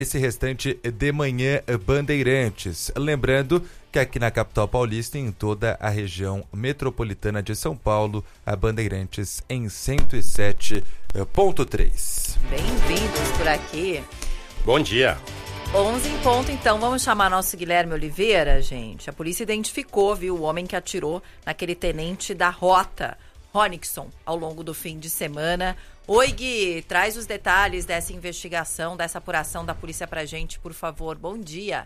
esse restante de manhã Bandeirantes. Lembrando que aqui na capital paulista e em toda a região metropolitana de São Paulo, a Bandeirantes em 107.3. Bem-vindos por aqui. Bom dia. 11 em ponto, então vamos chamar nosso Guilherme Oliveira, gente. A polícia identificou, viu, o homem que atirou naquele tenente da Rota, Ronixon, ao longo do fim de semana. Oi, Gui, traz os detalhes dessa investigação, dessa apuração da polícia pra gente, por favor. Bom dia.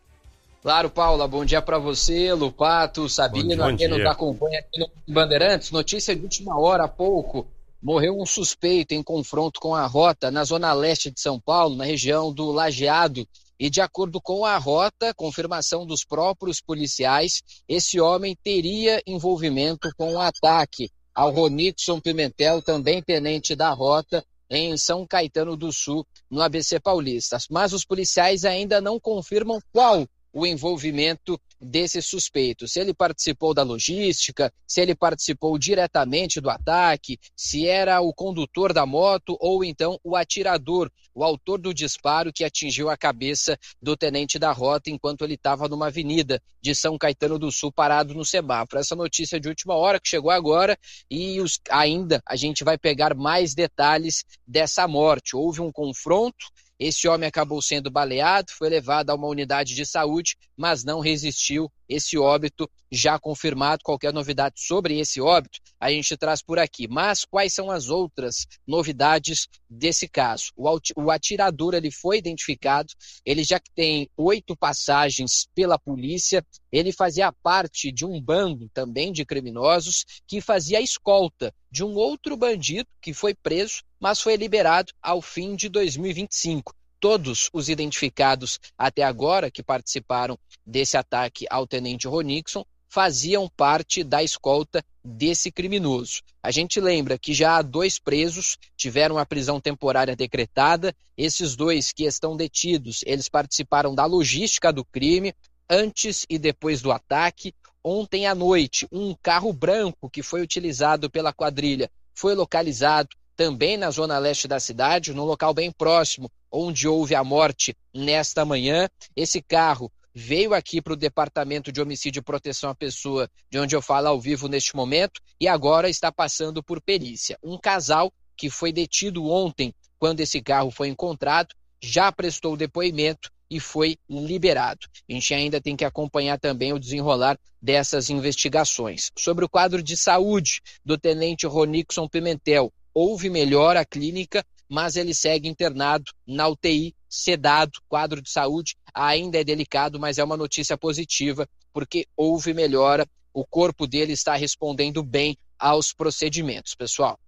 Claro, Paula, bom dia para você, Lupato, Sabino, a quem nos acompanha aqui no Bandeirantes. Notícia de última hora, há pouco, morreu um suspeito em confronto com a Rota na zona leste de São Paulo, na região do Lajeado. E de acordo com a Rota, confirmação dos próprios policiais, esse homem teria envolvimento com o ataque ao Ronixon Pimentel, também tenente da Rota, em São Caetano do Sul, no ABC Paulista. Mas os policiais ainda não confirmam qual o envolvimento desse suspeito. Se ele participou da logística, se ele participou diretamente do ataque, se era o condutor da moto ou então o atirador, o autor do disparo que atingiu a cabeça do tenente da Rota enquanto ele estava numa avenida de São Caetano do Sul parado no semáforo. Essa notícia de última hora que chegou agora e ainda a gente vai pegar mais detalhes dessa morte. Houve um confronto. Esse homem acabou sendo baleado, foi levado a uma unidade de saúde, mas não resistiu. Esse óbito já confirmado. Qualquer novidade sobre esse óbito, a gente traz por aqui. Mas quais são as outras novidades desse caso? O atirador ele foi identificado, ele já tem 8 passagens pela polícia, ele fazia parte de um bando também de criminosos que fazia a escolta de um outro bandido que foi preso, mas foi liberado ao fim de 2025. Todos os identificados até agora que participaram desse ataque ao tenente Ronixon faziam parte da escolta desse criminoso. A gente lembra que já há 2 presos, tiveram a prisão temporária decretada. Esses 2 que estão detidos, eles participaram da logística do crime, antes e depois do ataque. Ontem à noite, um carro branco que foi utilizado pela quadrilha foi localizado também na zona leste da cidade, num local bem próximo, onde houve a morte nesta manhã. Esse carro veio aqui para o Departamento de Homicídio e Proteção à Pessoa, de onde eu falo ao vivo neste momento, e agora está passando por perícia. Um casal que foi detido ontem, quando esse carro foi encontrado, já prestou depoimento e foi liberado. A gente ainda tem que acompanhar também o desenrolar dessas investigações. Sobre o quadro de saúde do tenente Ronixon Pimentel, houve melhora clínica, mas ele segue internado na UTI, sedado. Quadro de saúde ainda é delicado, mas é uma notícia positiva, porque houve melhora. O corpo dele está respondendo bem aos procedimentos, pessoal.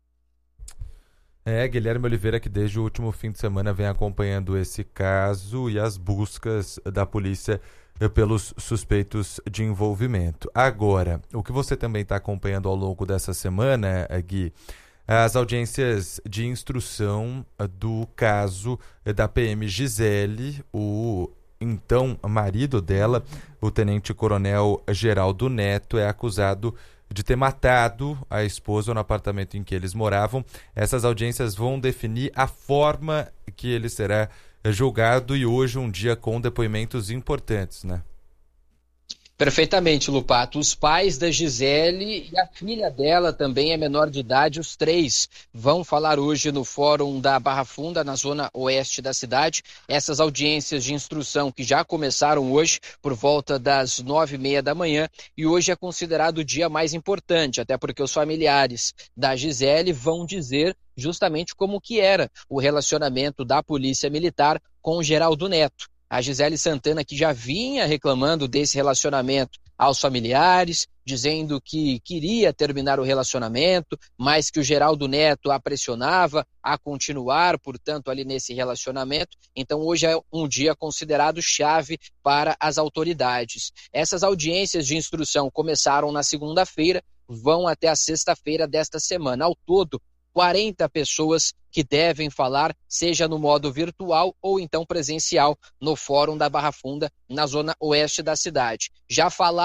Guilherme Oliveira, que desde o último fim de semana vem acompanhando esse caso e as buscas da polícia pelos suspeitos de envolvimento. Agora, o que você também está acompanhando ao longo dessa semana, Gui, as audiências de instrução do caso da PM Gisele, o então marido dela, o tenente-coronel Geraldo Neto, é acusado de ter matado a esposa no apartamento em que eles moravam. Essas audiências vão definir a forma que ele será julgado e hoje um dia com depoimentos importantes, né? Perfeitamente, Lupato. Os pais da Gisele e a filha dela também é menor de idade, os 3 vão falar hoje no Fórum da Barra Funda, na zona oeste da cidade. Essas audiências de instrução que já começaram hoje por volta das 9h30 da manhã, e hoje é considerado o dia mais importante, até porque os familiares da Gisele vão dizer justamente como que era o relacionamento da Polícia Militar com o Geraldo Neto. A Gisele Santana, que já vinha reclamando desse relacionamento aos familiares, dizendo que queria terminar o relacionamento, mas que o Geraldo Neto a pressionava a continuar, portanto, ali nesse relacionamento. Então, hoje é um dia considerado chave para as autoridades. Essas audiências de instrução começaram na segunda-feira, vão até a sexta-feira desta semana. Ao todo, 40 pessoas que devem falar, seja no modo virtual ou então presencial, no Fórum da Barra Funda, na zona oeste da cidade. Já falaram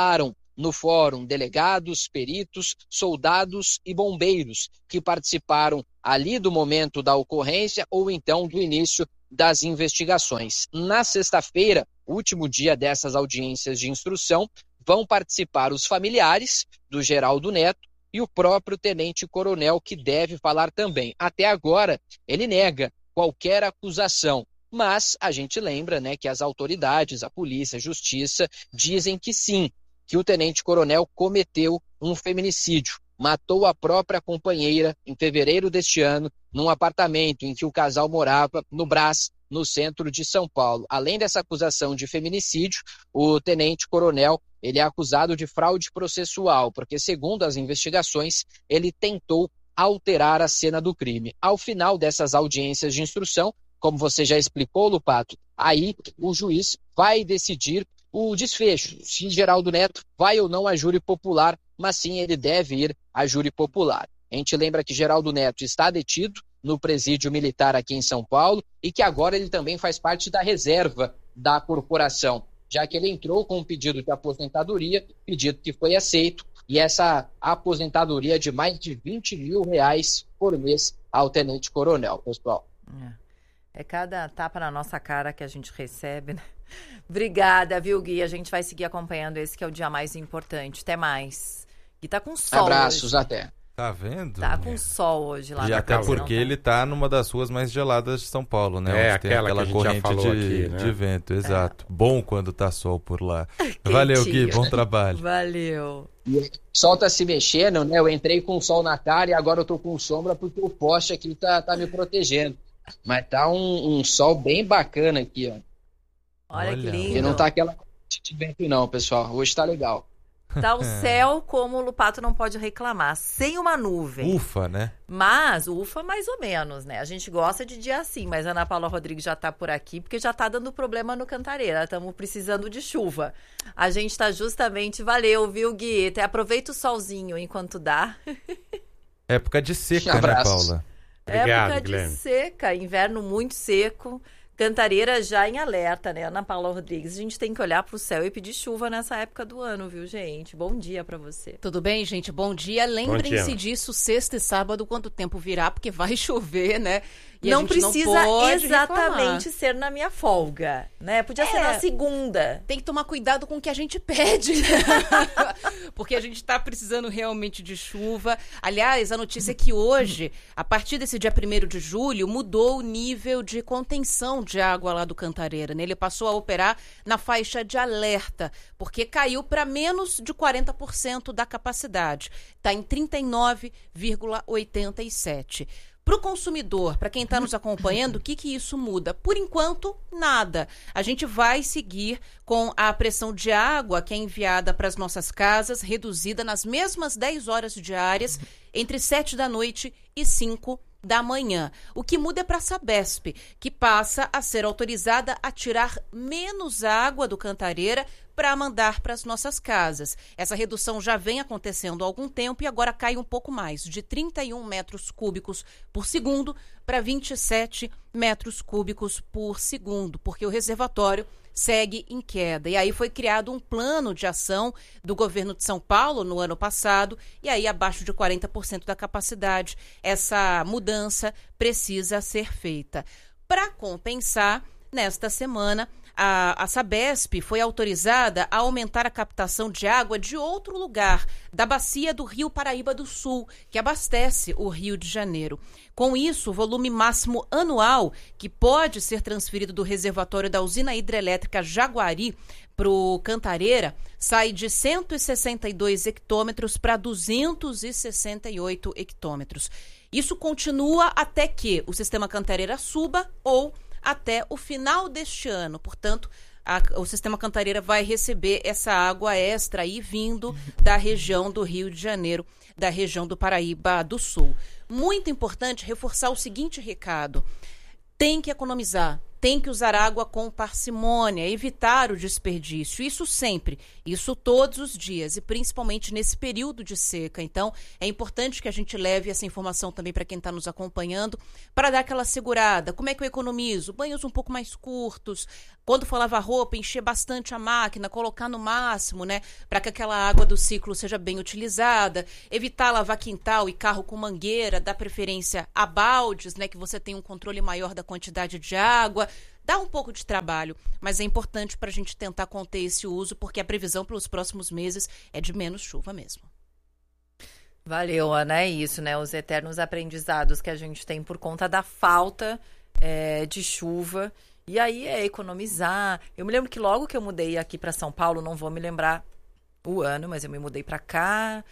no fórum delegados, peritos, soldados e bombeiros que participaram ali do momento da ocorrência ou então do início das investigações. Na sexta-feira, último dia dessas audiências de instrução, vão participar os familiares do Geraldo Neto e o próprio tenente-coronel, que deve falar também. Até agora, ele nega qualquer acusação, mas a gente lembra, né, que as autoridades, a polícia, a justiça, dizem que sim, que o tenente-coronel cometeu um feminicídio, matou a própria companheira em fevereiro deste ano, num apartamento em que o casal morava no Brás, no centro de São Paulo. Além dessa acusação de feminicídio, o tenente-coronel ele é acusado de fraude processual, porque, segundo as investigações, ele tentou alterar a cena do crime. Ao final dessas audiências de instrução, como você já explicou, Lupato, aí o juiz vai decidir o desfecho, se Geraldo Neto vai ou não a júri popular, mas sim ele deve ir à júri popular. A gente lembra que Geraldo Neto está detido no presídio militar aqui em São Paulo e que agora ele também faz parte da reserva da corporação, já que ele entrou com um pedido de aposentadoria, pedido que foi aceito, e essa aposentadoria de mais de R$20 mil por mês ao tenente-coronel, pessoal. É cada tapa na nossa cara que a gente recebe, né? Obrigada, viu, Gui? A gente vai seguir acompanhando esse que é o dia mais importante. Até mais. Gui tá com sol. Abraços, hoje. até. Tá vendo? Tá com sol hoje lá. E até porque ele tá numa das ruas mais geladas de São Paulo, né? É, onde tem aquela corrente aqui, né? de vento, exato. Bom quando tá sol por lá. Valeu, Gui, bom trabalho. Valeu. O sol tá se mexendo, né? Eu entrei com o sol na cara e agora eu tô com sombra porque o poste aqui tá me protegendo. Mas tá um sol bem bacana aqui, ó. Olha que lindo. E não tá aquela de vento não, pessoal. Hoje tá legal. Tá o céu como o Lupato não pode reclamar, sem uma nuvem. Ufa, né? Mas, ufa mais ou menos, né? A gente gosta de dia assim, mas a Ana Paula Rodrigues já tá por aqui, porque já tá dando problema no Cantareira. Estamos precisando de chuva. A gente tá justamente, valeu, viu, Gui? Até aproveita o solzinho enquanto dá. Época de seca, né, Paula? Obrigado, Época Guilherme. de seca, inverno muito seco. Cantareira já em alerta, né? Ana Paula Rodrigues, a gente tem que olhar pro céu e pedir chuva nessa época do ano, viu, gente? Bom dia pra você. Tudo bem, gente? Bom dia. Lembrem-se disso sexta e sábado, quando o tempo virar, porque vai chover, né? E não a gente precisa não pode exatamente reclamar. ser na minha folga, né? Podia ser na segunda. Tem que tomar cuidado com o que a gente pede, né? Porque a gente está precisando realmente de chuva. Aliás, a notícia é que hoje, a partir desse dia 1º de julho, mudou o nível de contenção de água lá do Cantareira, né? Ele passou a operar na faixa de alerta, porque caiu para menos de 40% da capacidade. Está em 39,87%. Para o consumidor, para quem está nos acompanhando, o que isso muda? Por enquanto, nada. A gente vai seguir com a pressão de água que é enviada para as nossas casas, reduzida nas mesmas 10 horas diárias, entre 7 da noite e 5 da manhã. O que muda é para a Sabesp, que passa a ser autorizada a tirar menos água do Cantareira para mandar para as nossas casas. Essa redução já vem acontecendo há algum tempo e agora cai um pouco mais, de 31 metros cúbicos por segundo para 27 metros cúbicos por segundo, porque o reservatório segue em queda. E aí foi criado um plano de ação do governo de São Paulo no ano passado, e aí abaixo de 40% da capacidade, essa mudança precisa ser feita. Para compensar, nesta semana, a Sabesp foi autorizada a aumentar a captação de água de outro lugar, da bacia do Rio Paraíba do Sul, que abastece o Rio de Janeiro. Com isso, o volume máximo anual que pode ser transferido do reservatório da usina hidrelétrica Jaguari para o Cantareira sai de 162 hectômetros para 268 hectômetros. Isso continua até que o sistema Cantareira suba ou até o final deste ano. Portanto, o sistema Cantareira vai receber essa água extra aí vindo da região do Rio de Janeiro, da região do Paraíba do Sul. Muito importante reforçar o seguinte recado: tem que economizar, tem que usar água com parcimônia, evitar o desperdício. Isso sempre, isso todos os dias e principalmente nesse período de seca. Então, é importante que a gente leve essa informação também para quem está nos acompanhando, para dar aquela segurada. Como é que eu economizo? Banhos um pouco mais curtos. Quando for lavar roupa, encher bastante a máquina, colocar no máximo, né, para que aquela água do ciclo seja bem utilizada. Evitar lavar quintal e carro com mangueira, dar preferência a baldes, né, que você tem um controle maior da quantidade de água. Dá um pouco de trabalho, mas é importante para a gente tentar conter esse uso, porque a previsão pelos próximos meses é de menos chuva mesmo. Valeu, Ana, é isso, né? Os eternos aprendizados que a gente tem por conta da falta de chuva. E aí é economizar. Eu me lembro que logo que eu mudei aqui para São Paulo, não vou me lembrar o ano, mas eu me mudei para cá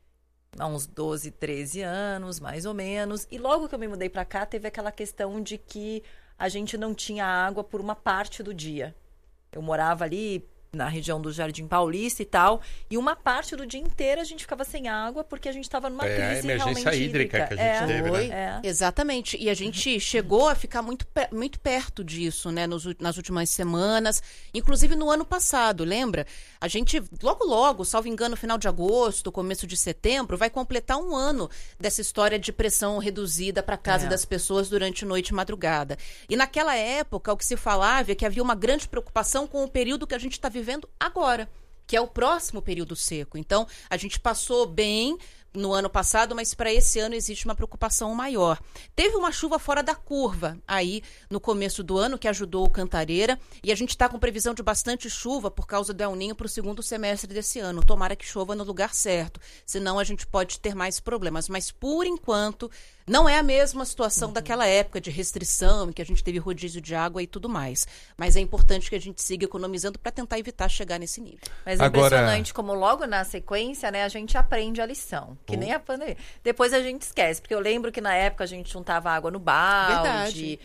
há uns 12, 13 anos, mais ou menos. E logo que eu me mudei para cá, teve aquela questão de que a gente não tinha água por uma parte do dia. Eu morava ali na região do Jardim Paulista e tal, e uma parte do dia inteiro a gente ficava sem água porque a gente estava numa crise emergência realmente hídrica que a gente teve, né? Exatamente, e a gente chegou a ficar muito perto disso, né, nas últimas semanas, inclusive no ano passado, lembra? A gente, logo, salvo engano, final de agosto, começo de setembro, vai completar um ano dessa história de pressão reduzida para casa das pessoas durante noite e madrugada. E naquela época, o que se falava é que havia uma grande preocupação com o período que a gente está vivendo agora, que é o próximo período seco. Então, a gente passou bem no ano passado, mas para esse ano existe uma preocupação maior. Teve uma chuva fora da curva aí no começo do ano, que ajudou o Cantareira, e a gente está com previsão de bastante chuva por causa do El Niño para o segundo semestre desse ano. Tomara que chova no lugar certo, senão a gente pode ter mais problemas. Mas, por enquanto, não é a mesma situação daquela época de restrição, em que a gente teve rodízio de água e tudo mais. Mas é importante que a gente siga economizando para tentar evitar chegar nesse nível. Mas é impressionante como logo na sequência, né, a gente aprende a lição. Que nem a pandemia. Depois a gente esquece, porque eu lembro que na época a gente juntava água no balde,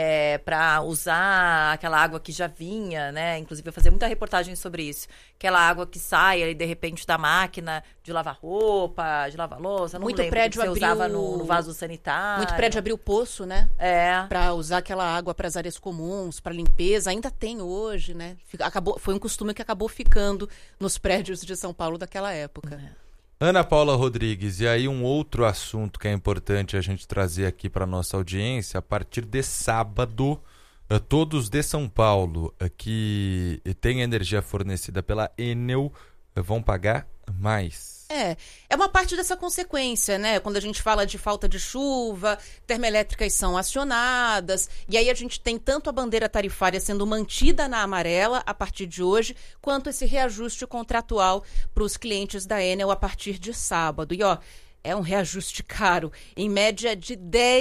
para usar aquela água que já vinha, né? Inclusive eu fazia muita reportagem sobre isso. Aquela água que sai ali, de repente, da máquina de lavar roupa, de lavar louça. Não lembro, prédio que você usava no vaso sanitário. Muito prédio abriu poço, né? Para usar aquela água para as áreas comuns, para limpeza. Ainda tem hoje, né? Foi um costume que acabou ficando nos prédios de São Paulo daquela época. Ana Paula Rodrigues, e aí um outro assunto que é importante a gente trazer aqui para nossa audiência, a partir de sábado, todos de São Paulo que têm energia fornecida pela Enel vão pagar mais. É uma parte dessa consequência, né? Quando a gente fala de falta de chuva, termoelétricas são acionadas, e aí a gente tem tanto a bandeira tarifária sendo mantida na amarela a partir de hoje, quanto esse reajuste contratual para os clientes da Enel a partir de sábado. E é um reajuste caro, em média de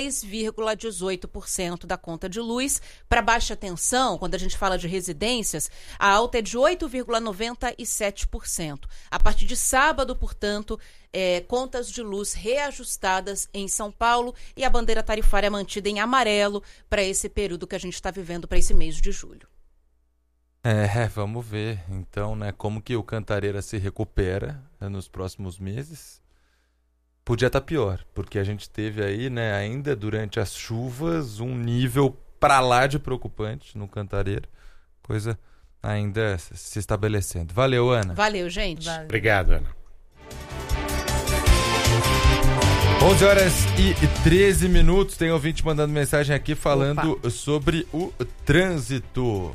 10,18% da conta de luz. Para baixa tensão, quando a gente fala de residências, a alta é de 8,97%. A partir de sábado, portanto, contas de luz reajustadas em São Paulo e a bandeira tarifária mantida em amarelo para esse período que a gente está vivendo, para esse mês de julho. Vamos ver, então, né, como que o Cantareira se recupera nos próximos meses. Podia estar pior, porque a gente teve aí, né, ainda durante as chuvas, um nível para lá de preocupante no Cantareira. Coisa ainda se estabelecendo. Valeu, Ana. Valeu, gente. Valeu. Obrigado, Ana. 11h13. Tem ouvinte mandando mensagem aqui falando sobre o trânsito.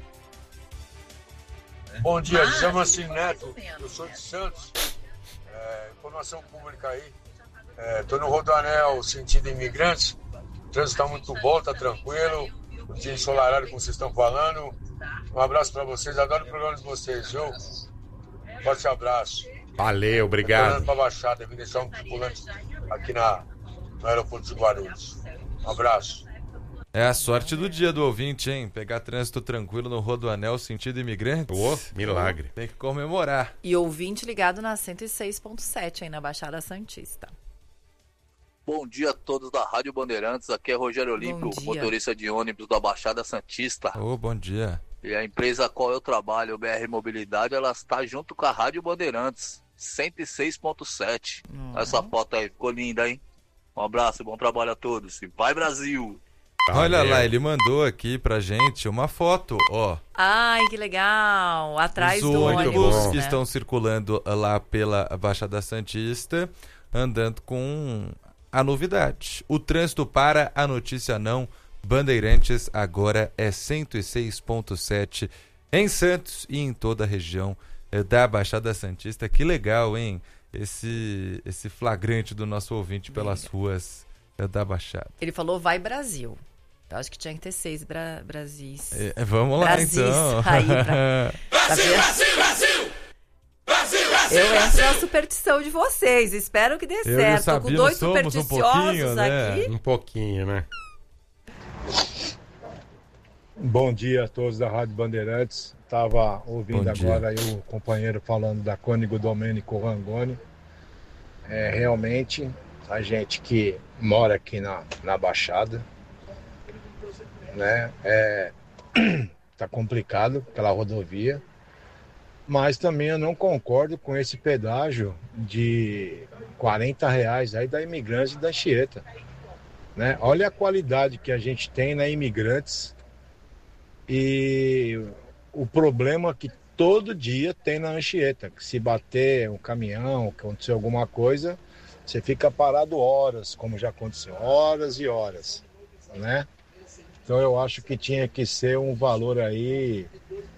Bom dia, chama-se Neto. Eu sou de Santos. Informação pública aí. Estou no Rodoanel sentido imigrantes. O trânsito está muito bom, está tranquilo. O dia ensolarado, como vocês estão falando. Um abraço para vocês. Adoro o programa de vocês, viu? Forte abraço. Valeu, obrigado. Estou para Baixada, vim deixar um tripulante aqui no aeroporto de Guarulhos. Um abraço. É a sorte do dia do ouvinte, hein? Pegar trânsito tranquilo no Rodoanel sentido imigrantes. Milagre. Tem que comemorar. E ouvinte ligado na 106.7 aí na Baixada Santista. Bom dia a todos da Rádio Bandeirantes. Aqui é Rogério Olímpio, motorista de ônibus da Baixada Santista. Bom dia. E a empresa a qual eu trabalho, o BR Mobilidade, ela está junto com a Rádio Bandeirantes, 106.7. Essa foto aí ficou linda, hein? Um abraço e bom trabalho a todos. E vai, Brasil! Olha lá, ele mandou aqui pra gente uma foto, ó. Ai, que legal. Atrás do ônibus que estão circulando lá pela Baixada Santista, andando com a novidade. O trânsito para, a notícia não. Bandeirantes agora é 106.7 em Santos e em toda a região da Baixada Santista. Que legal, hein? Esse flagrante do nosso ouvinte pelas ruas da Baixada. Ele falou, vai Brasil. Eu acho que tinha que ter 6 Brasis. Vamos lá, então. Eu entro na superstição de vocês. Espero que dê certo. Tô com 2 supersticiosos aqui. Um pouquinho, né? Bom dia a todos da Rádio Bandeirantes. Estava ouvindo agora aí o companheiro falando da Cônigo Domênico Rangoni. Realmente, a gente que mora aqui na Baixada, né? Tá complicado aquela rodovia, mas também eu não concordo com esse pedágio de R$40 aí da Imigrantes e da Anchieta, né? Olha a qualidade que a gente tem na Imigrantes e o problema que todo dia tem na Anchieta, que se bater um caminhão, que acontecer alguma coisa, você fica parado horas, como já aconteceu, horas e horas, né? Então eu acho que tinha que ser um valor aí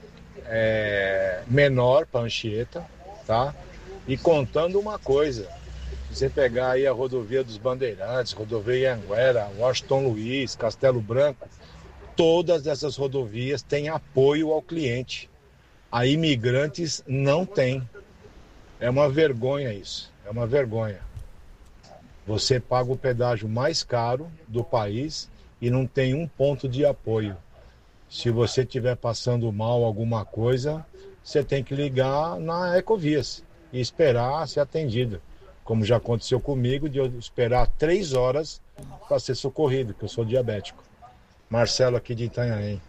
menor para a Anchieta, tá? E contando uma coisa, se você pegar aí a rodovia dos Bandeirantes, rodovia Anguera, Washington Luiz, Castelo Branco, todas essas rodovias têm apoio ao cliente. A Imigrantes não tem. É uma vergonha isso, é uma vergonha. Você paga o pedágio mais caro do país e não tem um ponto de apoio. Se você estiver passando mal alguma coisa, você tem que ligar na Ecovias e esperar ser atendido. Como já aconteceu comigo, de eu esperar 3 horas para ser socorrido, que eu sou diabético. Marcelo aqui de Itanhaém.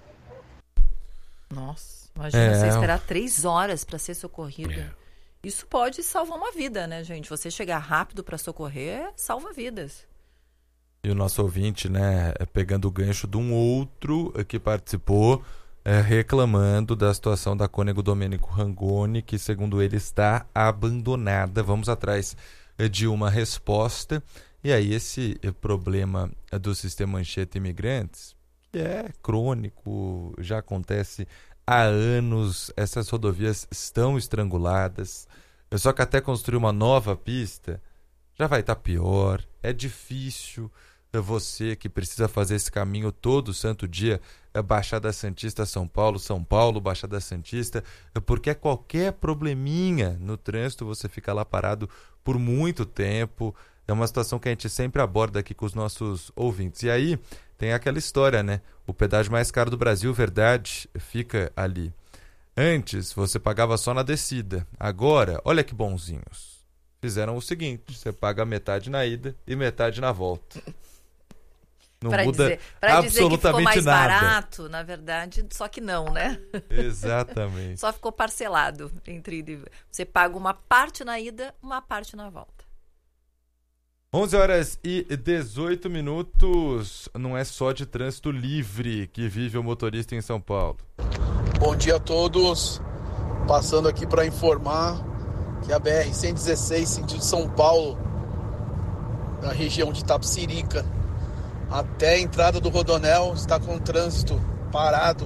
Nossa, imagina você esperar 3 horas para ser socorrido. Isso pode salvar uma vida, né, gente? Você chegar rápido para socorrer, salva vidas. E o nosso ouvinte, né, pegando o gancho de um outro que participou, reclamando da situação da Cônigo Domênico Rangoni, que segundo ele está abandonada. Vamos atrás de uma resposta. E aí esse problema do sistema Anchieta Imigrantes, que é crônico, já acontece há anos, essas rodovias estão estranguladas. Só que até construir uma nova pista já vai estar pior, é difícil. Você que precisa fazer esse caminho todo santo dia, Baixada Santista, São Paulo, Baixada Santista, porque qualquer probleminha no trânsito você fica lá parado por muito tempo. É uma situação que a gente sempre aborda aqui com os nossos ouvintes. E aí tem aquela história, né? O pedágio mais caro do Brasil, verdade, fica ali. Antes você pagava só na descida. Agora, olha que bonzinhos. Fizeram o seguinte, você paga metade na ida e metade na volta. Não muda pra dizer que ficou mais nada. Barato, na verdade, só que não, né? Exatamente. Só ficou parcelado. Você paga uma parte na ida, uma parte na volta. 11h18. Não é só de trânsito livre que vive o motorista em São Paulo. Bom dia a todos. Passando aqui para informar que a BR-116, sentido São Paulo, na região de Itapecerica, até a entrada do Rodoanel, está com o trânsito parado.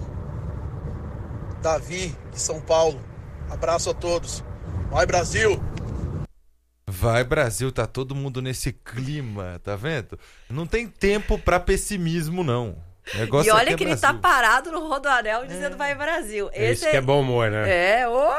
Davi, de São Paulo. Abraço a todos. Vai, Brasil! Vai, Brasil, tá todo mundo nesse clima, tá vendo? Não tem tempo pra pessimismo, não. E olha que ele tá parado no Rodoanel dizendo vai, Brasil. Esse que é bom humor, né?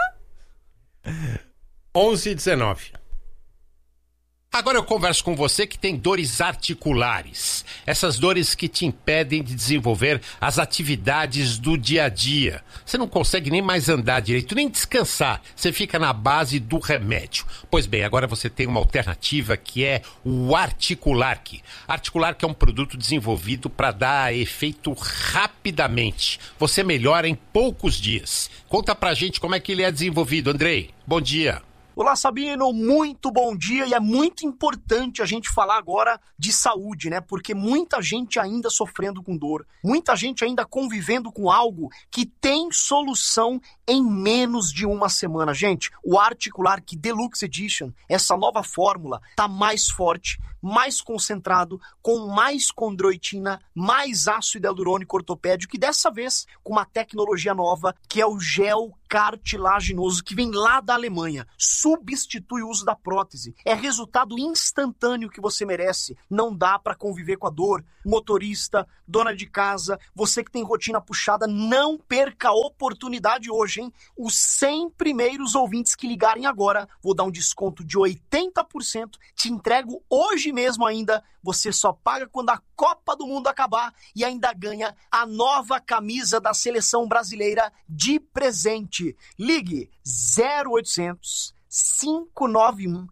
11h19. Agora eu converso com você que tem dores articulares. Essas dores que te impedem de desenvolver as atividades do dia a dia. Você não consegue nem mais andar direito, nem descansar. Você fica na base do remédio. Pois bem, agora você tem uma alternativa que é o Articulark. Articulark é um produto desenvolvido para dar efeito rapidamente. Você melhora em poucos dias. Conta pra gente como é que ele é desenvolvido, Andrei. Bom dia. Olá, Sabino, muito bom dia, e é muito importante a gente falar agora de saúde, né? Porque muita gente ainda sofrendo com dor, muita gente ainda convivendo com algo que tem solução em menos de uma semana. Gente, o Articular Deluxe Edition, essa nova fórmula, tá mais forte, mais concentrado, com mais condroitina, mais ácido hialurônico ortopédico, e dessa vez com uma tecnologia nova, que é o gel cartilaginoso, que vem lá da Alemanha. Substitui o uso da prótese. É resultado instantâneo que você merece. Não dá para conviver com a dor. Motorista, dona de casa, você que tem rotina puxada, não perca a oportunidade hoje, hein? Os 100 primeiros ouvintes que ligarem agora, vou dar um desconto de 80%, te entrego hoje mesmo ainda. Você só paga quando a Copa do Mundo acabar e ainda ganha a nova camisa da seleção brasileira de presente. Ligue 0800 591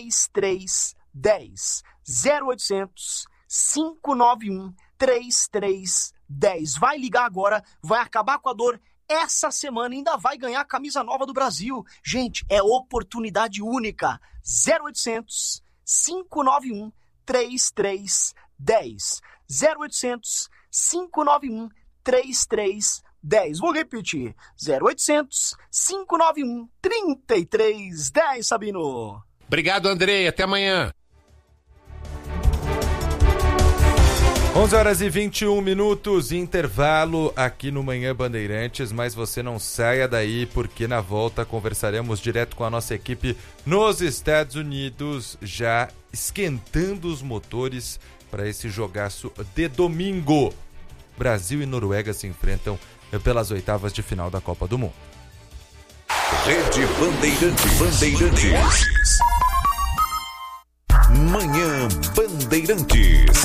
3310. 0800 591 3310. Vai ligar agora, vai acabar com a dor. Essa semana ainda vai ganhar a camisa nova do Brasil. Gente, é oportunidade única. 0800 591 3310. 0800 591 3310. Vou repetir. 0800 591 3310, Sabino. Obrigado, Andrei. Até amanhã. 11h21, intervalo aqui no Manhã Bandeirantes, mas você não saia daí, porque na volta conversaremos direto com a nossa equipe nos Estados Unidos, já esquentando os motores para esse jogaço de domingo. Brasil e Noruega se enfrentam pelas oitavas de final da Copa do Mundo. Rede Bandeirantes. Manhã Bandeirantes.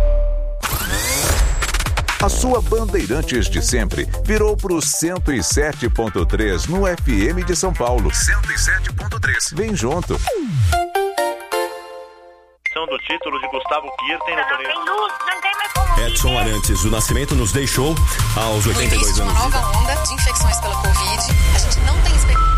A sua Bandeirantes de sempre virou pro 107.3 no FM de São Paulo. 107.3. Vem junto. Do título de Gustavo Kirten no torneio. Edson Arantes do Nascimento nos deixou aos 82 anos. Uma nova onda de infecções pela Covid. A gente não tem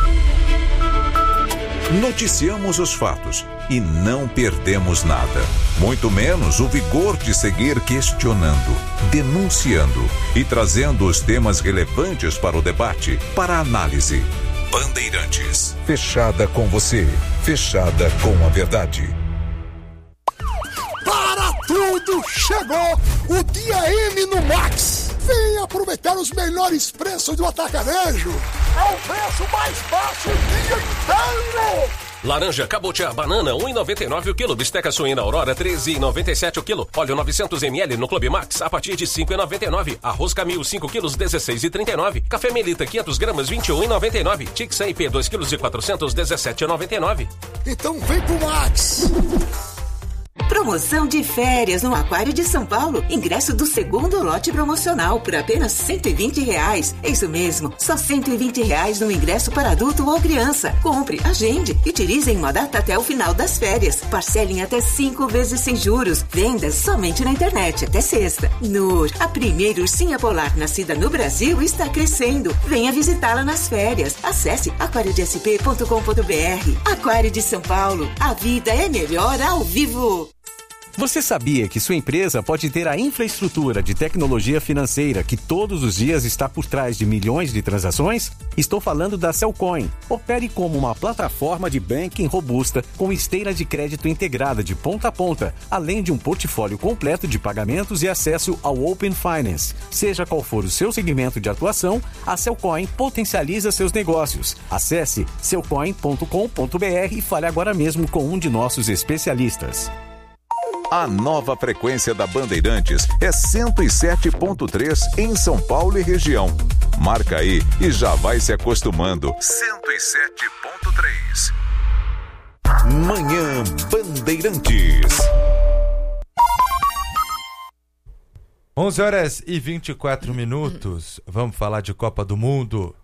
Noticiamos os fatos e não perdemos nada. Muito menos o vigor de seguir questionando, denunciando e trazendo os temas relevantes para o debate, para a análise. Bandeirantes. Fechada com você. Fechada com a verdade. Para tudo, chegou o Dia M no Max. Vem aproveitar os melhores preços do atacarejo. É o preço mais baixo o dia inteiro. Laranja, cabotiá, banana, 1,99 o quilo. Bisteca suína Aurora, 13,97 o quilo. Óleo 900 ml no Clube Max, a partir de 5,99. Arroz Camil, 5 quilos, 16,39. Café Melita, 500 gramas, 21,99. Tixan IP, 2 quilos e 400, 17,99. Então vem pro Max. Promoção de férias no Aquário de São Paulo. Ingresso do segundo lote promocional por apenas R$120. É isso mesmo, só R$120 no ingresso para adulto ou criança. Compre, agende e utilize em uma data até o final das férias. Parcelem até 5 vezes sem juros. Vendas somente na internet até sexta. Nur, a primeira ursinha polar nascida no Brasil, está crescendo. Venha visitá-la nas férias. Acesse aquariodesp.com.br. Aquário de São Paulo. A vida é melhor ao vivo. Você sabia que sua empresa pode ter a infraestrutura de tecnologia financeira que todos os dias está por trás de milhões de transações? Estou falando da Cellcoin. Opere como uma plataforma de banking robusta com esteira de crédito integrada de ponta a ponta, além de um portfólio completo de pagamentos e acesso ao Open Finance. Seja qual for o seu segmento de atuação, a Cellcoin potencializa seus negócios. Acesse cellcoin.com.br e fale agora mesmo com um de nossos especialistas. A nova frequência da Bandeirantes é 107.3 em São Paulo e região. Marca aí e já vai se acostumando. 107.3. Manhã Bandeirantes. 11h24. Vamos falar de Copa do Mundo.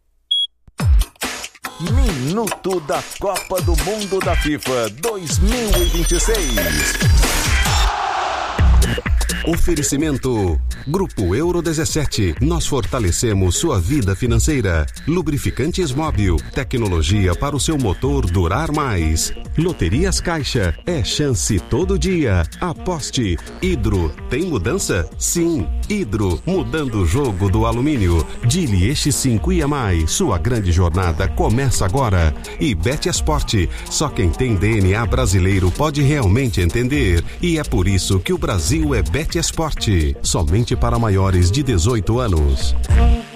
Minuto da Copa do Mundo da FIFA 2026. Oferecimento Grupo Euro 17. Nós fortalecemos sua vida financeira. Lubrificantes Móbil. Tecnologia para o seu motor durar mais. Loterias Caixa. É chance todo dia. Aposte. Hidro. Tem mudança? Sim. Hidro. Mudando o jogo do alumínio. Dili X5 IAMAI. Sua grande jornada começa agora. E Betesporte. Só quem tem DNA brasileiro pode realmente entender. E é por isso que o Brasil é Betesporte. Somente para maiores de 18 anos.